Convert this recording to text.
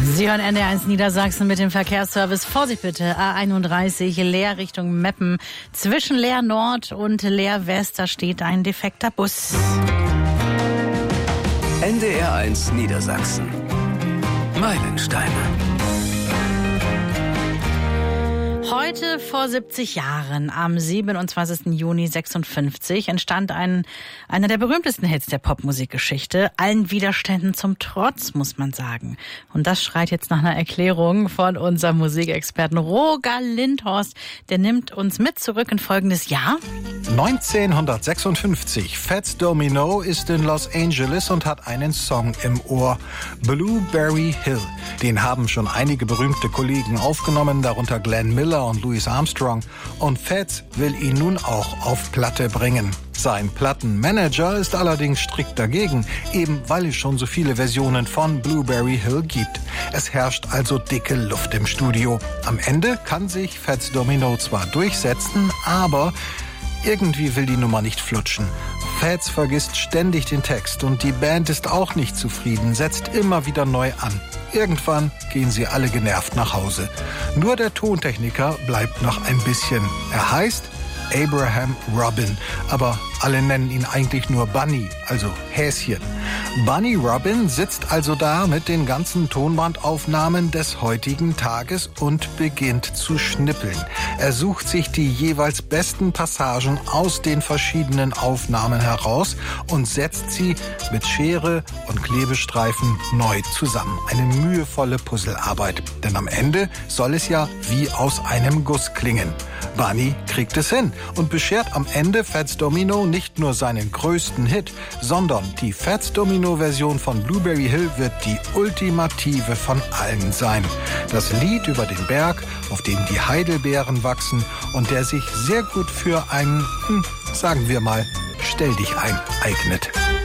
Sie hören NDR1 Niedersachsen mit dem Verkehrsservice. Vorsicht bitte, A31 Leer Richtung Meppen. Zwischen Leer Nord und Leer West, da steht ein defekter Bus. NDR1 Niedersachsen. Meilensteine. Heute vor 70 Jahren, am 27. Juni 56, entstand einer der berühmtesten Hits der Popmusikgeschichte. Allen Widerständen zum Trotz, muss man sagen. Und das schreit jetzt nach einer Erklärung von unserem Musikexperten Roger Lindhorst. Der nimmt uns mit zurück in folgendes Jahr. 1956. Fats Domino ist in Los Angeles und hat einen Song im Ohr. Blueberry Hill. Den haben schon einige berühmte Kollegen aufgenommen, darunter Glenn Miller und Louis Armstrong. Und Fats will ihn nun auch auf Platte bringen. Sein Plattenmanager ist allerdings strikt dagegen, eben weil es schon so viele Versionen von Blueberry Hill gibt. Es herrscht also dicke Luft im Studio. Am Ende kann sich Fats Domino zwar durchsetzen, aber irgendwie will die Nummer nicht flutschen. Fats vergisst ständig den Text und die Band ist auch nicht zufrieden, setzt immer wieder neu an. Irgendwann gehen sie alle genervt nach Hause. Nur der Tontechniker bleibt noch ein bisschen. Er heißt Abraham Robin, aber alle nennen ihn eigentlich nur Bunny, also Häschen. Bunny Robin sitzt also da mit den ganzen Tonbandaufnahmen des heutigen Tages und beginnt zu schnippeln. Er sucht sich die jeweils besten Passagen aus den verschiedenen Aufnahmen heraus und setzt sie mit Schere und Klebestreifen neu zusammen. Eine mühevolle Puzzlearbeit, denn am Ende soll es ja wie aus einem Guss klingen. Bunny kriegt es hin und beschert am Ende Fats Domino nicht nur seinen größten Hit, sondern die Fats Domino-Version von Blueberry Hill wird die ultimative von allen sein. Das Lied über den Berg, auf dem die Heidelbeeren wachsen und der sich sehr gut für einen, sagen wir mal, Stell dich ein eignet.